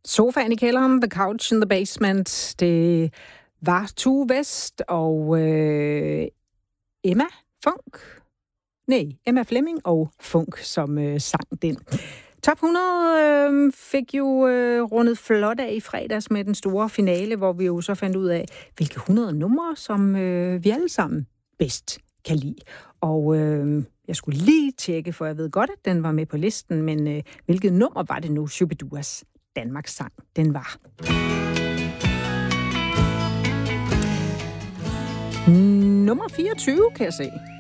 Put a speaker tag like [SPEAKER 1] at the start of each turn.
[SPEAKER 1] Sofaen i kælderen, the couch in the basement. Det var Tue West og Emma Fleming og Funk, som sang den. Top 100 fik jo rundet flot af i fredags med den store finale, hvor vi jo så fandt ud af, hvilke 100 numre, som vi alle sammen bedst kan lide. Og jeg skulle lige tjekke, for jeg ved godt, at den var med på listen, men hvilket nummer var det nu, Shubiduas Danmarks sang, den var? Nummer 24, kan jeg se.